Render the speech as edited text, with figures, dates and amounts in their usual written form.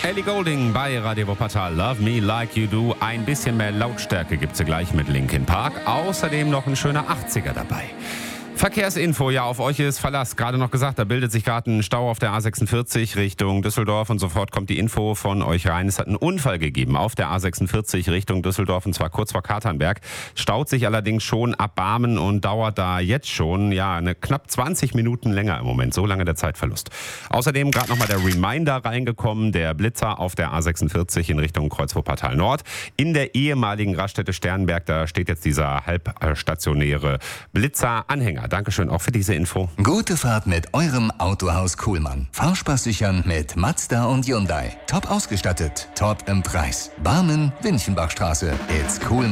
Ellie Goulding bei Radio Wuppertal. Love Me Like You Do. Ein bisschen mehr Lautstärke gibt's gleich mit Linkin Park. Außerdem noch ein schöner 80er dabei. Verkehrsinfo, ja, auf euch ist Verlass. Gerade noch gesagt, da bildet sich gerade ein Stau auf der A46 Richtung Düsseldorf und sofort kommt die Info von euch rein. Es hat einen Unfall gegeben auf der A46 Richtung Düsseldorf und zwar kurz vor Katernberg. Staut sich allerdings schon ab Barmen und dauert da jetzt schon, ja, eine knapp 20 Minuten länger im Moment. So lange der Zeitverlust. Außerdem gerade nochmal der Reminder reingekommen, der Blitzer auf der A46 in Richtung Kreuz-Wuppertal Nord. In der ehemaligen Raststätte Sternberg, da steht jetzt dieser halbstationäre Blitzer-Anhänger. Dankeschön auch für diese Info. Gute Fahrt mit eurem Autohaus Kuhlmann. Fahrspaß sichern mit Mazda und Hyundai. Top ausgestattet, top im Preis. Barmen, Winchenbachstraße. It's Kuhlmann.